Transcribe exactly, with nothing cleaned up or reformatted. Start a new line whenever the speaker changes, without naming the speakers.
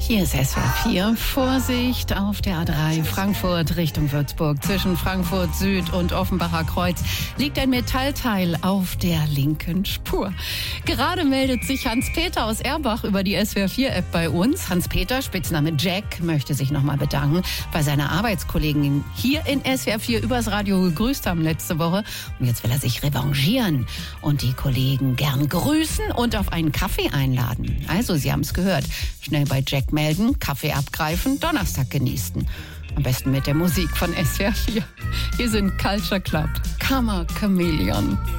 Hier ist S W R vier. Vorsicht auf der A drei Frankfurt Richtung Würzburg. Zwischen Frankfurt Süd und Offenbacher Kreuz liegt ein Metallteil auf der linken Spur. Gerade meldet sich Hans-Peter aus Erbach über die S W R vier App bei uns. Hans-Peter, Spitzname Jack, möchte sich nochmal bedanken, weil seine Arbeitskollegen ihn hier in S W R vier übers Radio gegrüßt haben letzte Woche. Und jetzt will er sich revanchieren und die Kollegen gern grüßen und auf einen Kaffee einladen. Also, Sie haben es gehört. Schnell bei Jack melden, Kaffee abgreifen, Donnerstag genießen. Am besten mit der Musik von S W R vier. Hier sind Culture Club, Karma Chameleon.